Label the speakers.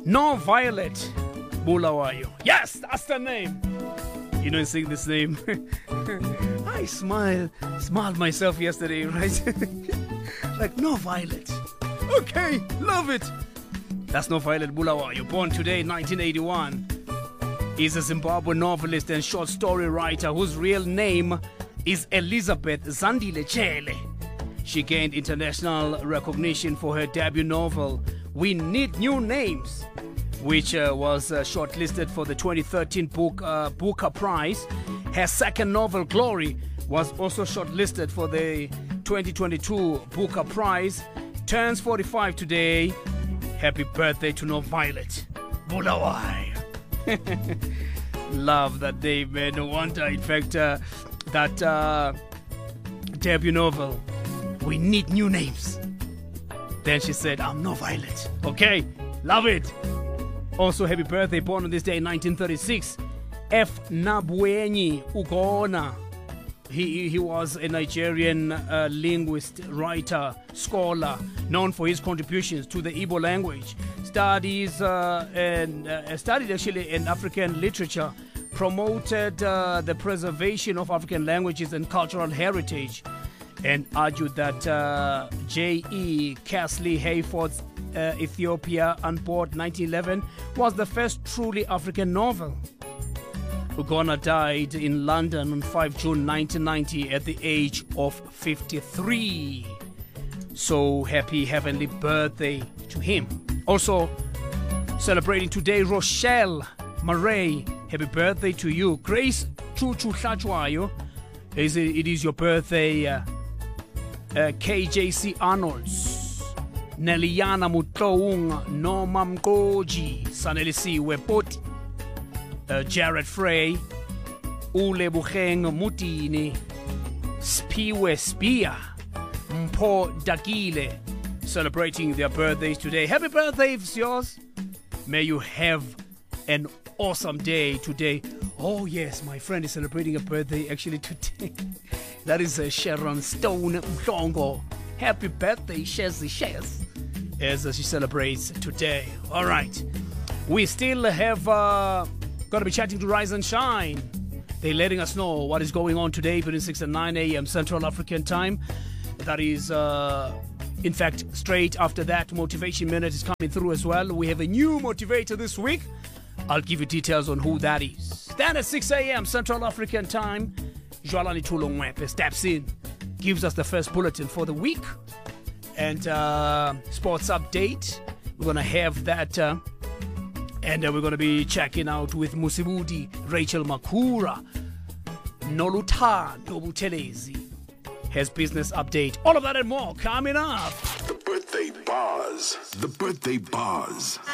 Speaker 1: No Violet Bulawayo. Yes, that's the name. You don't sing this name. I smiled myself yesterday, right? Like, No Violet. Okay, love it. That's No Violet Bulawayo, born today, 1981. He's a Zimbabwean novelist and short story writer whose real name is Elizabeth Zandile Chele. She gained international recognition for her debut novel, We Need New Names, which was shortlisted for the 2013 Booker Prize. Her second novel, Glory, was also shortlisted for the 2022 Booker Prize. Turns 45 today. Happy birthday to No Violet Bulawayo. Love that day, man. No wonder, in fact, that debut novel, We Need New Names. Then she said, I'm No Violet. Okay, love it. Also, happy birthday, born on this day in 1936, F. Nabwenyi Ugona. He was a Nigerian linguist, writer, scholar, known for his contributions to the Igbo language. Studied actually in African literature, promoted the preservation of African languages and cultural heritage, and argued that J.E. Casley Hayford's Ethiopia on Board 1911 was the first truly African novel. Ugona died in London on 5 June 1990 at the age of 53. So happy heavenly birthday to him. Also celebrating today, Rochelle Murray. Happy birthday to you. Grace Chuchu Hlachwayo. It is your birthday. KJC Arnolds, Neliana Mutloung, Norma Mkoji, Sanelisi Wepoti, Jared Frey, Ule Bucheng Mutini, Spiwe Spia, Mpo Dakile, celebrating their birthdays today. Happy birthday, if it's yours. May you have an awesome day today. Oh yes, my friend is celebrating a birthday actually today. That is Sharon Stone Mhlongo. Happy birthday, Shares, as she celebrates today. All right. We still have got to be chatting to Rise and Shine. They're letting us know what is going on today between 6 and 9 a.m. Central African time. That is, in fact, straight after that, Motivation Minute is coming through as well. We have a new motivator this week. I'll give you details on who that is. Then at 6 a.m. Central African time, Jwalani Tulongwepe steps in, gives us the first bulletin for the week, and sports update. We're going to have that, and we're going to be checking out with Musibudi, Rachel Makura, Noluthando Buthelezi, has business update. All of that and more coming up.
Speaker 2: The birthday bars.